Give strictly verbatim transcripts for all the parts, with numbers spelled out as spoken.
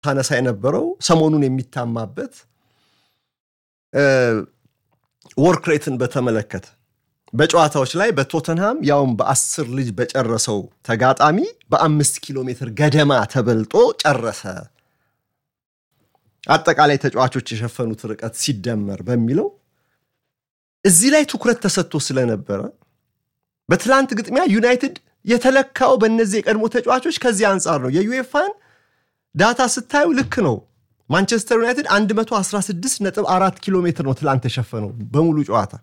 ታነሳ የነበረው ሰሞኑን የሚታማበት ወርክ ሬትን በተመለከተ በጨዋታዎች ላይ በቶተንሃም ያውም በ10 ልጅ በጨረሰው ተጋጣሚ በ5 ኪሎ ሜትር ገደማ ተበልጦ ጨረሰ አጠቃላይ ተጫዋቾች የሸፈኑት ርቀት ሲደመር በሚለው እዚህ ላይ ትኩረት ተሰጥቶ ስለነበረ በትላንት ግጥሚያ ዩናይትድ የተለካው በእነዚህ የቀድሞ ተጫዋቾች ከዚህ አንፃር ነው የዩኤፋን ዳታ ስታዩ ልክ ነው ማንቸስተር ዩናይትድ one hundred sixteen point four ኪሎ ሜትር ነው ትላንት ተሸፈነው በሙሉ ጨዋታ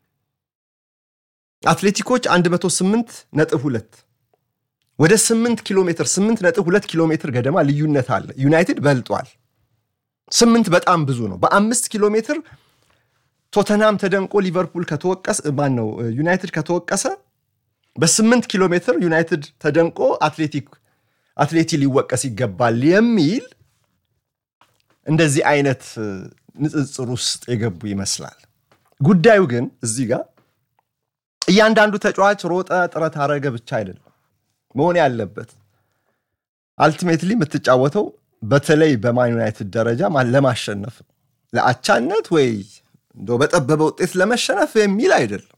አትሌቲኮች one hundred eight point two ወደ eight ኪሎ ሜትር eight point two ኪሎ ሜትር ገደማ ልዩነት አለ ዩናይትድ በልጧል eight በጣም ብዙ ነው በ5 ኪሎ ሜትር ቶተንሃም ተደንቆ ሊቨርፑል ከተወቀሰ ማን ነው ዩናይትድ ከተወቀሰ በ8 ኪሎ ሜትር ዩናይትድ ተደንቆ አትሌቲክ አትሌቲ ሊወቀስ ይገባል የሚል እንደዚህ አይነት ንጽጽር ውስጥ የገቡ ይመስላል ጉዳዩ ግን እዚህ ጋር እያንዳንዱ ተጫዋች ሮጠ ጥረት አረገ ብቻ አይደለም መሆን ያለበት አልቲሜትሊ የምትጫወተው በተለይ በማን ዩናይትድ ደረጃ ማን ለማሸነፍ ለአቻነት ወይ እንደው በጠበበ ውጤት ለመሸነፍ የሚል አይደለም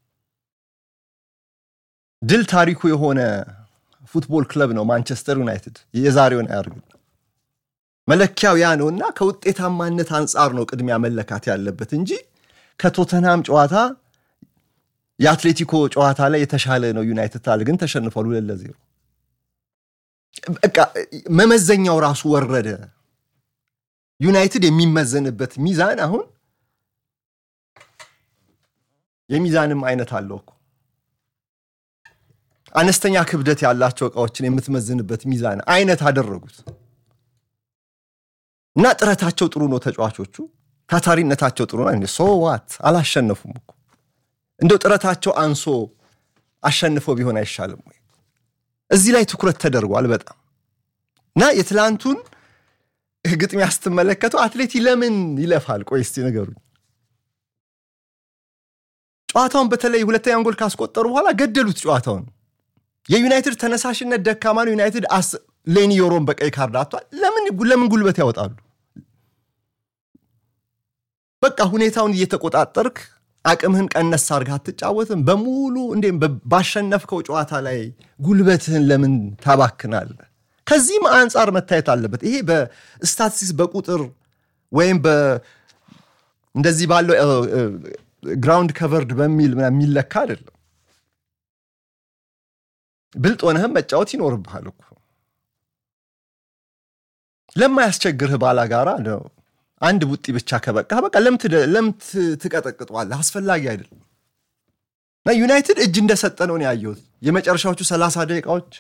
ድል ታሪኩ የሆነ ፉትቦል ክለብ ነው ማንቸስተር ዩናይትድ የዛሬውን ያርግ መለኪያው ያ ነውና ከውጤታማነት አንፃር ነው ቅድሚያ መለካት ያለበት እንጂ ከቶተንሃም ጨዋታ የአትሌቲኮ ጨዋታ ላይ የተሻለ ነው ዩናይትድ ታል ግን ተሸንፏል two ለዜሮ በቃ መመዘኛው ራሱ ወረደ ዩናይትድ የሚመዘንበት ሚዛን አሁን የሚዛንም አይነት አለው አነስተኛ ክብደት ያላቸው እቃዎችን የምትመዝንበት ሚዛን አይነት አደረጉት እና ጥረታቸው ጥሩ ነው ተጫዋቾቹ ታታሪነታቸው ጥሩ ነው እንዴ ሶ ዋት አላሸነፉም እኮ እንደው ጥረታቸው አንሶ አሸንፈው ቢሆን አይሻልም ወይ እዚህ ላይ ትኩረት ተደርጓል በጣም እና የትላንቱን ግጥሚያ ያስተመለከተው አትሌቲ ለምን ይለፋል ቆይ እስቲ ንገሩኝ ጨዋታውን በተለይ ሁለተኛውን ጎል ካስቆጠሩ በኋላ ገደሉት ጨዋታውን የዩናይትድ ተነሳሽነት ደካማ ነው ዩናይትድ አስ ሌኒ ዮሮን በቀይ ካርድ አጥቷል ለምን ለምን ጉልበት ያወጣሉ በቃ ሁኔታውን እየተቆጣጠርክ አቅምህን ቀነስ አርጋ አትጫወትም በሙሉ እንዴም ባሸነፍከው ጨዋታ ላይ ጉልበትህን ለምን ታባክናል ከዚህም አንፃር መታየት አለበት ይሄ በስታቲስቲክስ በቁጥር ወይም በ እንደዚህ ባለው ግራውንድ ከቨርድ በሚል ምናምን የሚለካ አይደለም ብልጥ ሆነህም መጫወት ይኖርብሃል እኮ ለማያስቸግርህ ባላጋራ ነው አንድ ቡጢ ብቻ ከበቃ በቃ ለምት ለምት ትቀጠቅጧል አስፈላጊ አይደለም ና ዩናይትድ እጅ እንደሰጠ ነው ያየሁት የመጨረሻዎቹ thirty ደቂቃዎች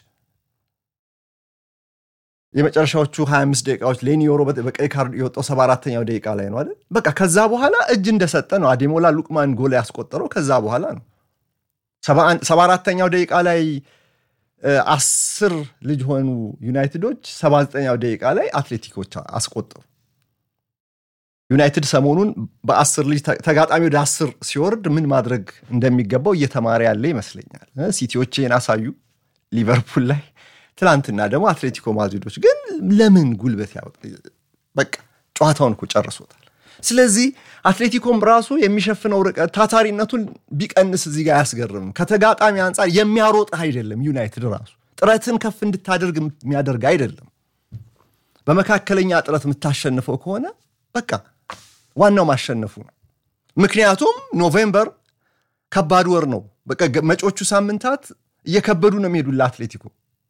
የመጨረሻዎቹ twenty-five ደቂቃዎች ሌኒ ዮሮ በቀይ ካርድ የወጣው seventy-fourኛው ደቂቃ ላይ ነው አይደል በቃ ከዛ በኋላ እጅ እንደሰጠ ነው አዴሞላ ሉክማን ጎል ያስቆጠረው ከዛ በኋላ ነው seventy-fourኛው ደቂቃ ላይ አስር ልጅ ሆኑ ዩናይትዶች seventy-ninኛው ደቂቃ ላይ አትሌቲኮች አስቆጠሩ ዩናይትድ ሰሞኑን በ10 ልጅ ተጋጣሚ ወደ አስር ሲወርድ ምን ማድረግ እንደሚገባው እየተማረ ያለ ይመስለኛል ሲቲዎችን አሳዩ ሊቨርፑል ላይ ትላንትና ደግሞ አትሌቲኮ ማድሪዶች ግን ለምን ጉልበት ያወጣ በቃ ጨዋታውን እኮ ጨርሶታል ስለዚህ አትሌቲኮም ራሱ የሚሸፍነው ርቀት ታታሪነቱን ቢቀንስ እዚህ ጋር ያስገርም ከተጋጣሚ አንፃር የሚያሮጥ አይደለም ዩናይትድ ራሱ ጥረትን ከፍ እንድታደርግ የሚያደርግ አይደለም በመካከለኛ ጥረት የምታሸንፈው ከሆነ በቃ ዋናው ማሸነፉ ነው ምክንያቱም ኖቬምበር ከባድ ወር ነው በቃ መጪዎቹ ሳምንታት እየከበዱ ነው የሚሄዱት ለአትሌቲኮ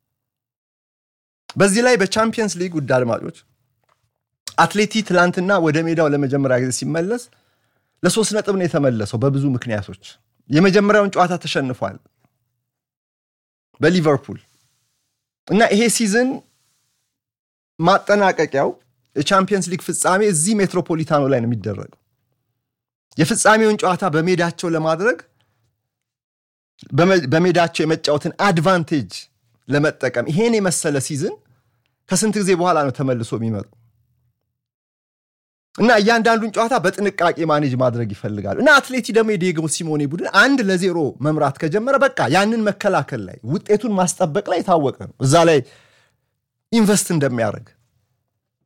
በዚህ ላይ በቻምፒየንስ ሊግ ውድ አድማጮች አትሌቲ ትላንትና ወደ ሜዳው ለመጀመሪያ ጊዜ ሲመለስ ለ3 ነጥብ ነው የተመለሰው በብዙ ምክንያቶች የመጀመሪያውን ጨዋታ ተሸንፏል በሊቨርፑል እና ይሄ ሲዝን ማጠናቀቂያው የቻምፒየንስ ሊግ ፍጻሜ እዚህ ሜትሮፖሊታኖ ላይ ነው የሚደረገው የፍጻሜውን ጨዋታ በሜዳቸው ለማድረግ በሜዳቸው የመጫወትን አድቫንቴጅ ለመጠቀም ይሄን የመሰለ ሲዝን ከስንት ጊዜ በኋላ ነው ተመልሶ የሚመጣው እና እያንዳንዱን ጨዋታ በጥንቃቄ ማኔጅ ማድረግ ይፈልጋል እና አትሌቲ ደግሞ የዲየጎ ሲሞኔ ቡድን one to zero መምራት ከጀመረ በቃ ያንን መከላከል ላይ ውጤቱን ማስጠበቅ ላይ ታወቀ ነው እዛ ላይ ኢንቨስት እንደሚያደርግ